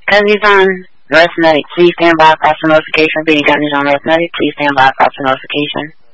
Amazon Arithmetic, please stand by for notification. Being Amazon Arithmetic, please stand by for notification.